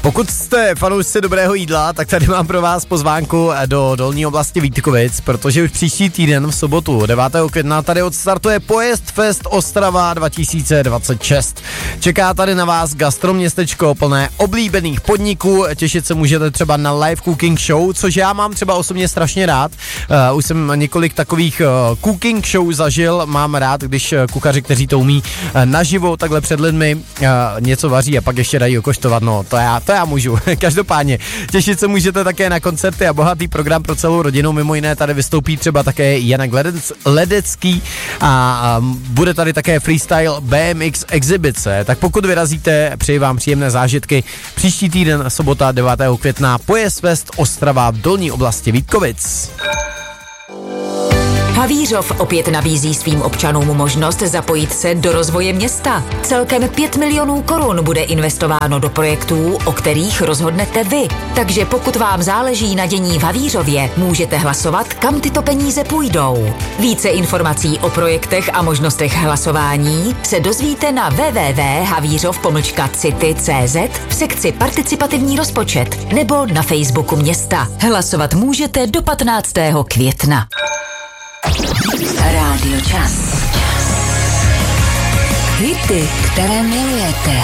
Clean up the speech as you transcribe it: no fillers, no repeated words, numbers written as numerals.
Pokud jste fanoušci dobrého jídla, tak tady mám pro vás pozvánku do dolní oblasti Vítkovic, protože už příští týden v sobotu 9. května tady odstartuje Pojezd Fest Ostrava 2026. Čeká tady na vás gastroměstečko plné oblíbených podniků, těšit se můžete třeba na live cooking show, což já mám třeba osobně strašně rád. Už jsem několik takových cooking show zažil, mám rád, když kuchaři, kteří to umí naživo, takhle před lidmi něco vaří a pak ještě dají okoštovat, no to já můžu. Každopádně těšit se můžete také na koncerty a bohatý program pro celou rodinu, mimo jiné tady vystoupí třeba také Janek Ledecký a bude tady také freestyle BMX exibice, tak pokud vyrazíte, přeji vám příjemné zážitky. Příští týden, sobota 9. května, Pojezd Fest Ostrava v dolní oblasti Vítkovic. Havířov opět nabízí svým občanům možnost zapojit se do rozvoje města. Celkem 5 milionů korun bude investováno do projektů, o kterých rozhodnete vy. Takže pokud vám záleží na dění v Havířově, můžete hlasovat, kam tyto peníze půjdou. Více informací o projektech a možnostech hlasování se dozvíte na www.havířov-city.cz v sekci participativní rozpočet nebo na Facebooku města. Hlasovat můžete do 15. května. Rádio Čas. Hity, které milujete.